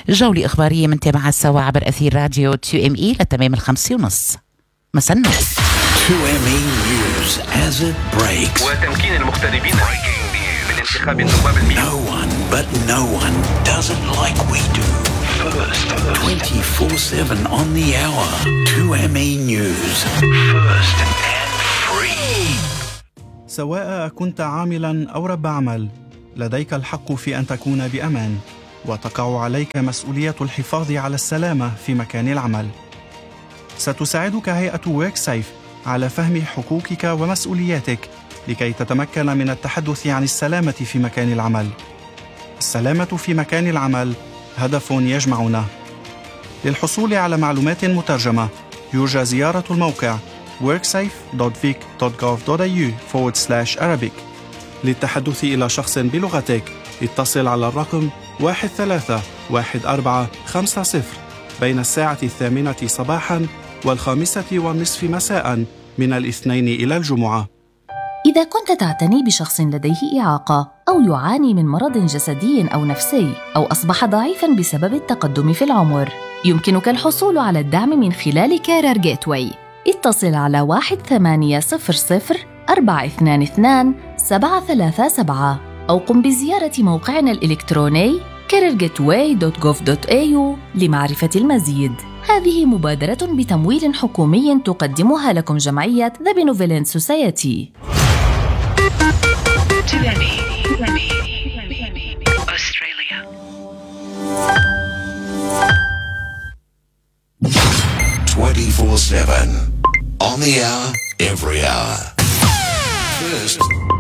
جولة إخبارية منتابعة سوا عبر أثير راديو 2ME لتمام 5:30 مساء النور. 2ME News as it breaks. وتمكين المغتربين من انتخاب النواب المئوي. No one but no one does it like we do. First, 24/7 on the hour. 2ME News. First and free. سواء كنت عاملا أو رب عمل، لديك الحق في أن تكون بأمان، وتقع عليك مسؤولية الحفاظ على السلامة في مكان العمل. ستساعدك هيئة WorkSafe على فهم حقوقك ومسؤولياتك لكي تتمكن من التحدث عن السلامة في مكان العمل. السلامة في مكان العمل هدف يجمعنا. للحصول على معلومات مترجمة يرجى زيارة الموقع worksafe.vic.gov.au/Arabic. للتحدث إلى شخص بلغتك اتصل على الرقم 131450 بين الساعة 8 صباحاً و5:30 مساءً من الاثنين إلى الجمعة. إذا كنت تعتني بشخص لديه إعاقة أو يعاني من مرض جسدي أو نفسي أو أصبح ضعيفاً بسبب التقدم في العمر، يمكنك الحصول على الدعم من خلال كارير جيتواي. اتصل على 1800-422-737 أو قم بزيارة موقعنا الإلكتروني careergateway.gov.au لمعرفة المزيد. هذه مبادرة بتمويل حكومي تقدمها لكم جمعية The Benevolent Society. 24/7 on the hour, every hour. First.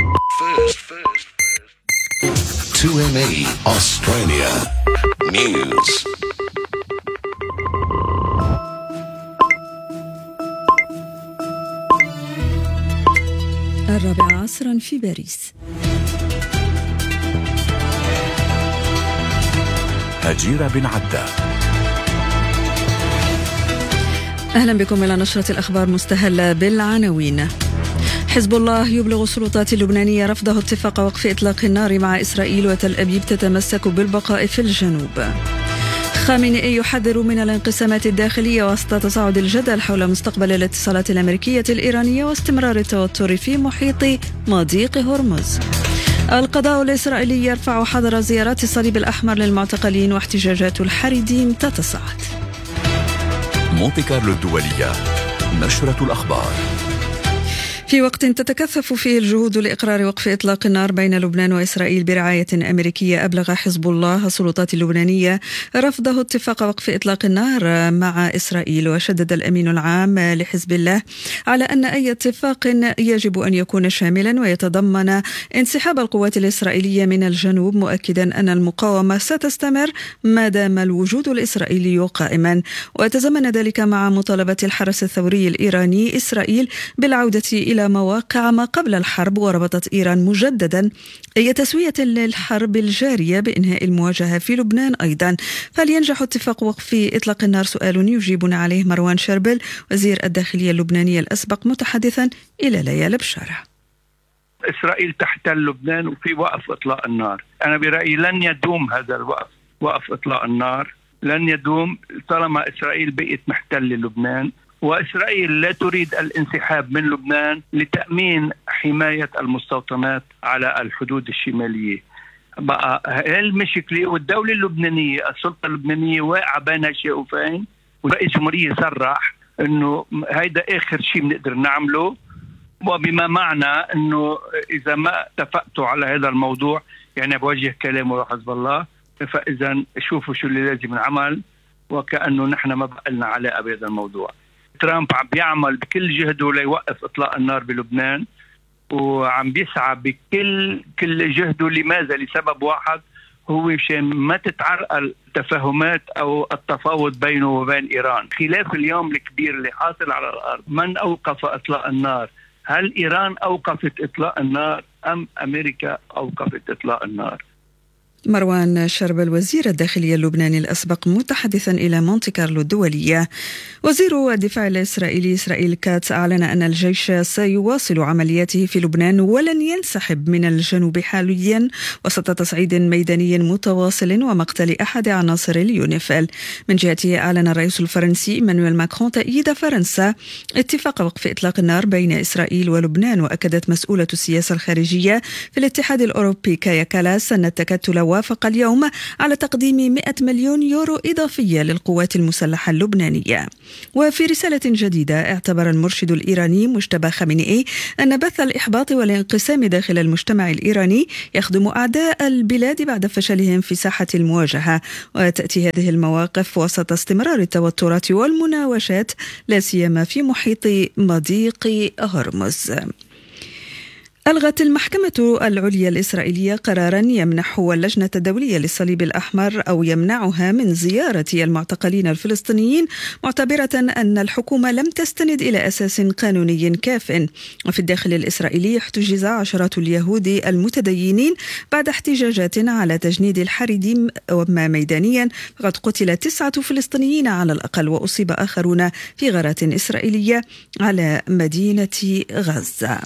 2ME Australia News. الرابعة عصرا في باريس. هجيرة بن عدة. أهلا بكم إلى نشرة الأخبار مستهلة بالعناوين. حزب الله يبلغ السلطات اللبنانية رفضه اتفاق وقف إطلاق النار مع إسرائيل، وتل أبيب تتمسك بالبقاء في الجنوب. خامنئي يحذر من الانقسامات الداخلية وسط تصاعد الجدل حول مستقبل الاتصالات الأمريكية الإيرانية واستمرار التوتر في محيط مضيق هرمز. القضاء الإسرائيلي يرفع حظر زيارات الصليب الأحمر للمعتقلين، واحتجاجات الحريديم تتصاعد. مونتي كارلو الدولية، نشرة الأخبار. في وقت تتكثف فيه الجهود لإقرار وقف إطلاق النار بين لبنان وإسرائيل برعاية أمريكية، أبلغ حزب الله السلطات اللبنانية رفضه اتفاق وقف إطلاق النار مع إسرائيل. وشدد الأمين العام لحزب الله على أن أي اتفاق يجب أن يكون شاملا ويتضمن انسحاب القوات الإسرائيلية من الجنوب، مؤكدا أن المقاومة ستستمر ما دام الوجود الإسرائيلي قائما. وتزامن ذلك مع مطالبة الحرس الثوري الإيراني إسرائيل بالعودة إلى مواقع ما قبل الحرب، وربطت إيران مجددا أي تسوية للحرب الجارية بإنهاء المواجهة في لبنان أيضا. فلينجح اتفاق وقف إطلاق النار؟ سؤال يجيبنا عليه مروان شربل وزير الداخلية اللبنانية الأسبق، متحدثا إلى ليال بشارة. إسرائيل تحتل لبنان وفي وقف إطلاق النار. أنا برأيي لن يدوم هذا الوقف، وقف إطلاق النار لن يدوم طالما إسرائيل بقيت محتلة لبنان، وإسرائيل لا تريد الانسحاب من لبنان لتأمين حماية المستوطنات على الحدود الشمالية. بقى المشكلة والدولة اللبنانية، السلطة اللبنانية واقعة بين شقوفين، ورئيس الجمهورية صرح إنه هيدا آخر شيء بنقدر نعمله، وبما معنى إنه إذا ما اتفقتوا على هذا الموضوع يعني بوجه كلامه لحزب الله، فإذا شوفوا شو اللي لازم نعمل، وكأنه نحن ما بقى لنا علاقة بهذا الموضوع. ترامب عم بيعمل بكل جهده ليوقف إطلاق النار بلبنان، وعم بيسعى بكل جهده. لماذا؟ لسبب واحد، هو مشان ما تتعرقل التفاهمات أو التفاوض بينه وبين إيران. خلاف اليوم الكبير اللي حاصل على الأرض، من أوقف إطلاق النار؟ هل إيران أوقفت إطلاق النار أم أمريكا أوقفت إطلاق النار؟ مروان شربل وزير الداخلية اللبناني الأسبق متحدثا إلى مونتي كارلو الدولية. وزير الدفاع الإسرائيلي إسرائيل كاتس أعلن أن الجيش سيواصل عملياته في لبنان ولن ينسحب من الجنوب حاليا وسط تصعيد ميداني متواصل ومقتل أحد عناصر اليونيفيل. من جهته أعلن الرئيس الفرنسي إيمانويل ماكرون تأييد فرنسا اتفاق وقف إطلاق النار بين إسرائيل ولبنان. وأكدت مسؤولة السياسة الخارجية في الاتحاد الأوروبي كايا كالاس أن التكتل وافق اليوم على تقديم 100 مليون يورو إضافية للقوات المسلحة اللبنانية. وفي رسالة جديدة اعتبر المرشد الإيراني مجتبى خامنئي أن بث الإحباط والانقسام داخل المجتمع الإيراني يخدم أعداء البلاد بعد فشلهم في ساحة المواجهة. وتأتي هذه المواقف وسط استمرار التوترات والمناوشات لا سيما في محيط مضيق هرمز. ألغت المحكمة العليا الإسرائيلية قراراً يمنح اللجنة الدولية للصليب الأحمر أو يمنعها من زيارة المعتقلين الفلسطينيين، معتبرة أن الحكومة لم تستند إلى أساس قانوني كاف. وفي الداخل الإسرائيلي احتجز عشرات اليهود المتدينين بعد احتجاجات على تجنيد الحريديم ميدانيا، فقد قتل 9 فلسطينيين على الأقل وأصيب آخرون في غارات إسرائيلية على مدينة غزة.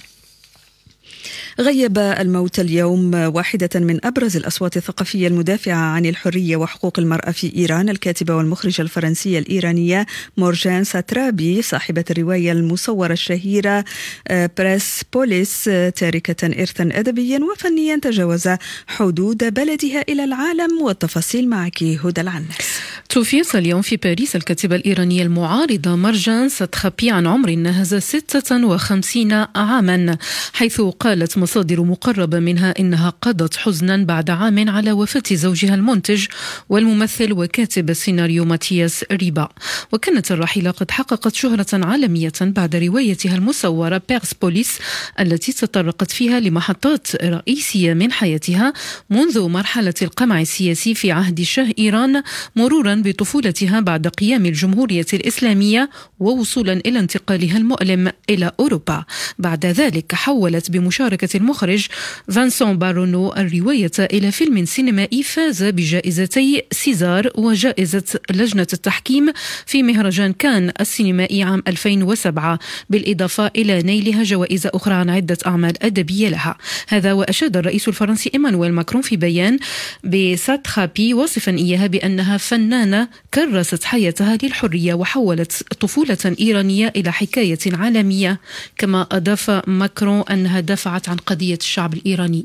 غيب الموت اليوم واحدة من أبرز الأصوات الثقافية المدافعة عن الحرية وحقوق المرأة في إيران، الكاتبة والمخرجة الفرنسية الإيرانية مورجان ساترابي، صاحبة الرواية المصورة الشهيرة بريس بوليس، تاركة إرثا أدبيا وفنيا تجاوز حدود بلدها إلى العالم. والتفاصيل معك هدى العنس. توفيت اليوم في باريس الكاتبة الإيرانية المعارضة مورجان ساترابي عن عمر ناهز 56 عاما، حيث قالت مصادر مقربة منها إنها قضت حزنا بعد عام على وفاة زوجها المنتج والممثل وكاتب السيناريو ماتياس ريبا. وكانت الراحلة قد حققت شهرة عالمية بعد روايتها المصورة بيرس بوليس، التي تطرقت فيها لمحطات رئيسية من حياتها منذ مرحلة القمع السياسي في عهد شاه إيران، مرورا بطفولتها بعد قيام الجمهورية الإسلامية ووصولا إلى انتقالها المؤلم إلى أوروبا. بعد ذلك حولت بمشاركة المخرج فانسون بارونو الرواية إلى فيلم سينمائي فاز بجائزتي سيزار وجائزة لجنة التحكيم في مهرجان كان السينمائي عام 2007، بالإضافة إلى نيلها جوائز أخرى عن عدة أعمال أدبية لها. هذا وأشاد الرئيس الفرنسي إيمانويل ماكرون في بيان بساترابي واصفا إياها بأنها فنانة كرست حياتها للحرية وحولت طفولة إيرانية إلى حكاية عالمية. كما أضاف ماكرون أنها دافعت عن قضية الشعب الإيراني.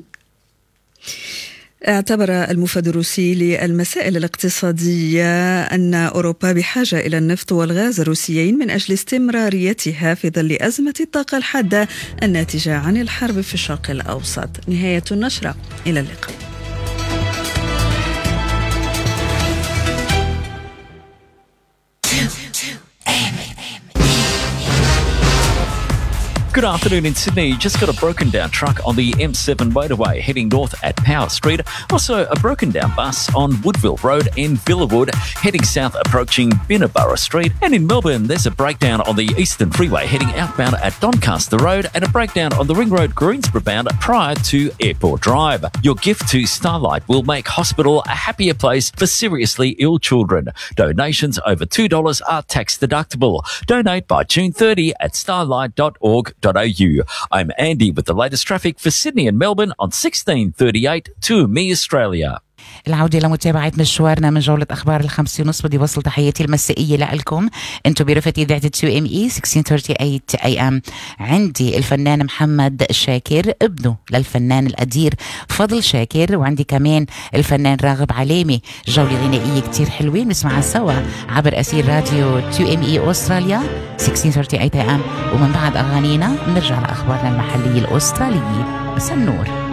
اعتبر المفاد الروسي للمسائل الاقتصادية أن أوروبا بحاجة إلى النفط والغاز الروسيين من أجل استمراريتها في ظل أزمة الطاقة الحادة الناتجة عن الحرب في الشرق الأوسط. نهاية النشرة، إلى اللقاء. Good afternoon in Sydney. Just got a broken down truck on the M7 motorway heading north at Power Street. Also a broken down bus on Woodville Road in Villawood heading south approaching Binnaburra Street. And in Melbourne there's a breakdown on the Eastern Freeway heading outbound at Doncaster Road and a breakdown on the Ring Road Greensboro bound prior to Airport Drive. Your gift to Starlight will make hospital a happier place for seriously ill children. Donations over $2 are tax deductible. Donate by June 30 at starlight.org.au. I'm Andy with the latest traffic for Sydney and Melbourne on 1638 to Me Australia. العودة لمتابعة مشوارنا من جولة أخبار 5:30. بدي وصل تحياتي المسائية لكم انتم برفقة إذاعة 2ME 1638 AM. عندي الفنان محمد شاكر ابنه للفنان القدير فضل شاكر، وعندي كمان الفنان راغب علامي. جولة غنائية كتير حلوين نسمعها سوا عبر أثير راديو 2ME أستراليا 1638 AM. ومن بعد أغانينا بنرجع لأخبارنا المحلية الأسترالية. بس النور.